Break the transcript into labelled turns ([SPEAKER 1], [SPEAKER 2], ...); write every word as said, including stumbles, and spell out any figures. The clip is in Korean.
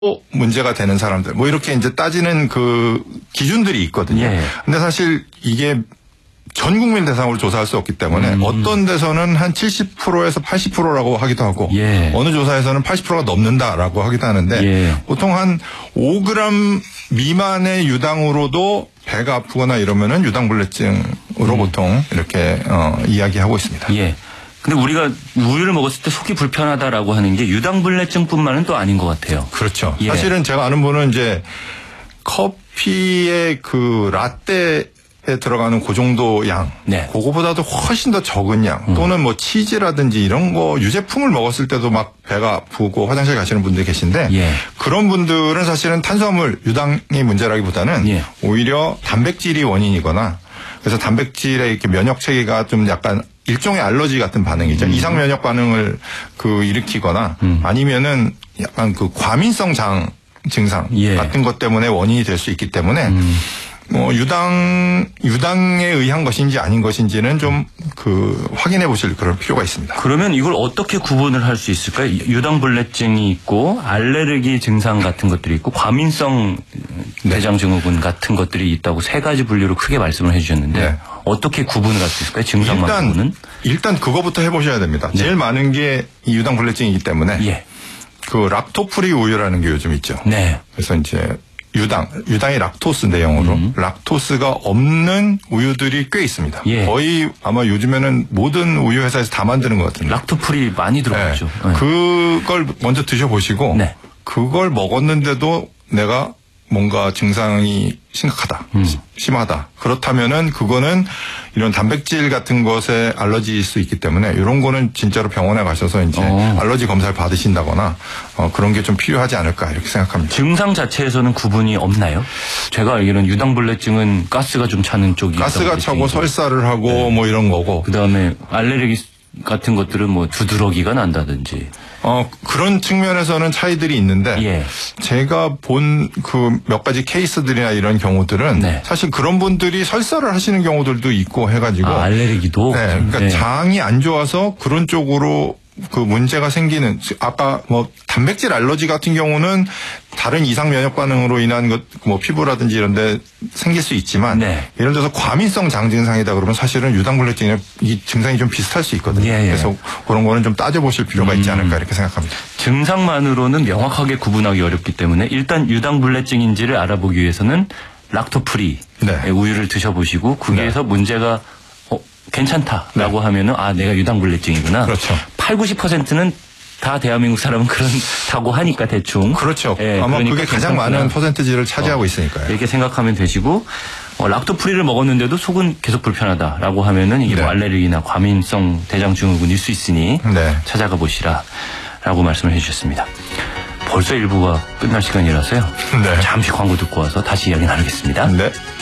[SPEAKER 1] 문제가 되는 사람들 뭐 이렇게 이제 따지는 그 기준들이 있거든요.
[SPEAKER 2] 예.
[SPEAKER 1] 근데 사실 이게 전 국민 대상으로 조사할 수 없기 때문에 음. 어떤 데서는 한 칠십 퍼센트에서 팔십 퍼센트라고 하기도 하고
[SPEAKER 2] 예.
[SPEAKER 1] 어느 조사에서는 팔십 퍼센트가 넘는다라고 하기도 하는데
[SPEAKER 2] 예.
[SPEAKER 1] 보통 한 오 그램 미만의 유당으로도 배가 아프거나 이러면은 유당불내증으로 음. 보통 이렇게 어, 이야기하고 있습니다.
[SPEAKER 2] 예. 근데 우리가 우유를 먹었을 때 속이 불편하다라고 하는 게 유당불내증뿐만은 또 아닌 것 같아요.
[SPEAKER 1] 그렇죠.
[SPEAKER 2] 예.
[SPEAKER 1] 사실은 제가 아는 분은 이제 커피의 그 라떼에 들어가는 그 정도 양,
[SPEAKER 2] 네.
[SPEAKER 1] 그거보다도 훨씬 더 적은 양, 음. 또는 뭐 치즈라든지 이런 거 유제품을 먹었을 때도 막 배가 아프고 화장실 가시는 분들이 계신데
[SPEAKER 2] 예.
[SPEAKER 1] 그런 분들은 사실은 탄수화물 유당이 문제라기보다는 예. 오히려 단백질이 원인이거나 그래서 단백질의 이렇게 면역 체계가 좀 약간 일종의 알러지 같은 반응이죠. 음. 이상 면역 반응을 그 일으키거나 음. 아니면은 약간 그 과민성 장 증상 예. 같은 것 때문에 원인이 될 수 있기 때문에 음. 뭐 유당 유당에 의한 것인지 아닌 것인지는 좀 그 확인해 보실 그런 필요가 있습니다.
[SPEAKER 2] 그러면 이걸 어떻게 구분을 할 수 있을까요? 유당불내증이 있고 알레르기 증상 같은 것들이 있고 과민성 네. 대장증후군 같은 것들이 있다고 세 가지 분류로 크게 말씀을 해주셨는데 네. 어떻게 구분을 할 수 있을까요? 증상만
[SPEAKER 1] 일단
[SPEAKER 2] 보는?
[SPEAKER 1] 일단 그거부터 해보셔야 됩니다. 네. 제일 많은 게 이 유당불내증이기 때문에
[SPEAKER 2] 예.
[SPEAKER 1] 그 락토프리 우유라는 게 요즘 있죠.
[SPEAKER 2] 네.
[SPEAKER 1] 그래서 이제 유당, 유당이 락토스인데 영어로 음. 락토스가 없는 우유들이 꽤 있습니다. 예. 거의 아마 요즘에는 모든 우유 회사에서 다 만드는 것 같은데.
[SPEAKER 2] 락토프리 많이 들어가죠.
[SPEAKER 1] 네. 네. 그걸 먼저 드셔보시고 네. 그걸 먹었는데도 내가 뭔가 증상이 심각하다, 음. 심하다. 그렇다면은 그거는 이런 단백질 같은 것에 알러지일 수 있기 때문에 이런 거는 진짜로 병원에 가셔서 이제 어. 알러지 검사를 받으신다거나 어, 그런 게 좀 필요하지 않을까 이렇게 생각합니다.
[SPEAKER 2] 증상 자체에서는 구분이 없나요? 제가 알기로는 유당불내증은 가스가 좀 차는 쪽이
[SPEAKER 1] 가스가 차고 설사를 하고 네. 뭐 이런 거고.
[SPEAKER 2] 그 다음에 알레르기 같은 것들은 뭐 두드러기가 난다든지.
[SPEAKER 1] 어, 그런 측면에서는 차이들이 있는데, 예. 제가 본 그 몇 가지 케이스들이나 이런 경우들은, 네. 사실 그런 분들이 설사를 하시는 경우들도 있고 해가지고.
[SPEAKER 2] 아, 알레르기도?
[SPEAKER 1] 네. 그러니까 네. 장이 안 좋아서 그런 쪽으로 그 문제가 생기는, 아까 뭐 단백질 알러지 같은 경우는 다른 이상 면역 반응으로 인한 것, 뭐 피부라든지 이런 데 생길 수 있지만, 네. 예를 들어서 과민성 장 증상이다 그러면 사실은 유당불내증이나 이 증상이 좀 비슷할 수 있거든요. 예, 예. 그래서 그런 거는 좀 따져보실 필요가 있지 않을까 이렇게 생각합니다.
[SPEAKER 2] 증상만으로는 명확하게 구분하기 어렵기 때문에 일단 유당불내증인지를 알아보기 위해서는 락토프리 네. 우유를 드셔보시고 거기에서 네. 문제가 어, 괜찮다라고 네. 하면은 아 내가 유당불내증이구나.
[SPEAKER 1] 그렇죠.
[SPEAKER 2] 팔, 구십 퍼센트는 다 대한민국 사람은 그렇다고 하니까 대충.
[SPEAKER 1] 그렇죠.
[SPEAKER 2] 예,
[SPEAKER 1] 아마
[SPEAKER 2] 그러니까
[SPEAKER 1] 그게 가장 많은 퍼센트지를 차지하고
[SPEAKER 2] 어,
[SPEAKER 1] 있으니까요.
[SPEAKER 2] 이렇게 생각하면 되시고 어, 락토프리를 먹었는데도 속은 계속 불편하다라고 하면은 이게 네. 뭐 알레르기나 과민성 대장증후군일 수 있으니 네. 찾아가 보시라라고 말씀을 해주셨습니다. 벌써 일부가 끝날 시간이라서요. 네. 잠시 광고 듣고 와서 다시 이야기 나누겠습니다.
[SPEAKER 1] 네.